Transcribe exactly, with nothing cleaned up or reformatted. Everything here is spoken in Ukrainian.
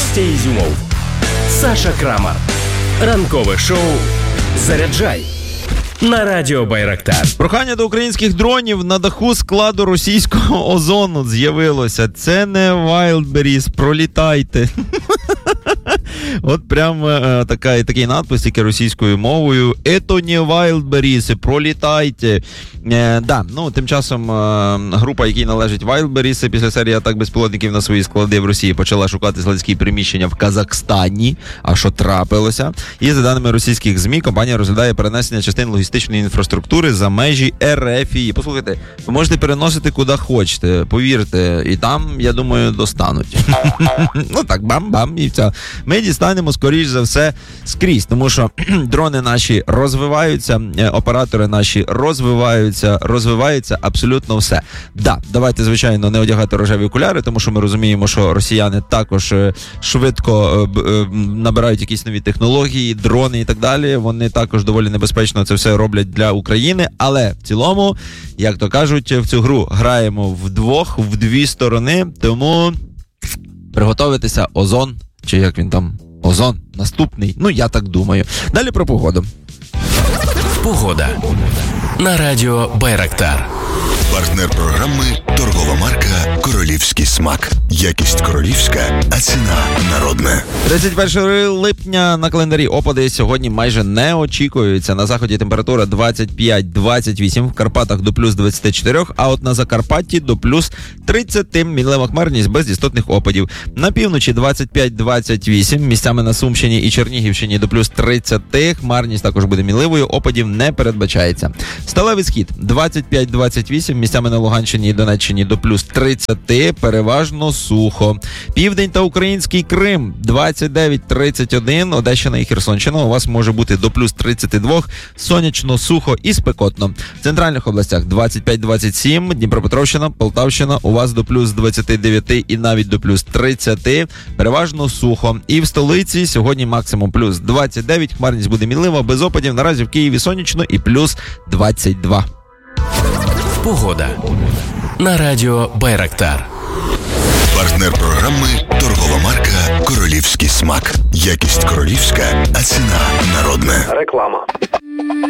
Костя Ізюмов, Саша Крамар. Ранкове шоу «Заряджай» на радіо Байрактар. Прохання до українських дронів на даху складу російського озону з'явилося. Це не Wildberries, пролітайте. От прям е, така, такий надпис, тільки російською мовою. «Ето не Wildberries, пролітайте». Е, да, ну, тим часом е, група, якій належить Wildberries, після серії атак безпілотників на свої склади в Росії почала шукати складські приміщення в Казахстані. А що трапилося? І за даними російських ЗМІ, компанія розглядає перенесення частин логістичної інфраструктури за межі РФ. Послухайте, ви можете переносити куди хочете, повірте, і там, я думаю, достануть. Ну так, бам-бам, і все. Ми дістанемо, скоріш за все, скрізь, тому що дрони наші розвиваються, оператори наші розвиваються, розвивається абсолютно все. Да, давайте, звичайно, не одягати рожеві окуляри, тому що ми розуміємо, що росіяни також швидко набирають якісь нові технології, дрони і так далі. Вони також доволі небезпечно це все роблять для України, але в цілому, як то кажуть, в цю гру граємо вдвох, в дві сторони, тому приготовитися, озон, чи як він там, озон, наступний, ну я так думаю. Далі про погоду. Погода на радіо Байрактар. Партнер програми – торгова марка «Королівський смак». Якість королівська, а ціна народна. тридцять першого липня на календарі опади сьогодні майже не очікуються. На заході температура двадцять п'ять двадцять вісім, в Карпатах до плюс двадцять чотири, а от на Закарпатті до плюс тридцять, мінлива хмарність без істотних опадів. На півночі двадцять п'ять двадцять вісім, місцями на Сумщині і Чернігівщині до плюс тридцять, хмарність також буде мінливою, опадів не передбачається. Сталевий схід двадцять п'ять двадцять вісім, місцями на Луганщині і Донеччині до плюс тридцять, переважно сухо. Південь та Український Крим двадцять дев'ять тридцять один, Одещина і Херсонщина у вас може бути до плюс тридцять два, сонячно, сухо і спекотно. В центральних областях двадцять п'ять двадцять сім, Дніпропетровщина, Полтавщина у вас до плюс двадцять дев'ять і навіть до плюс тридцять, переважно сухо. І в столиці сьогодні максимум плюс двадцять дев'ять, хмарність буде мінлива, без опадів, наразі в Києві сонячно і плюс двадцять два. Погода на радіо Байрактар. Партнер програми – торгова марка «Королівський смак». Якість королівська, а ціна народна. Реклама.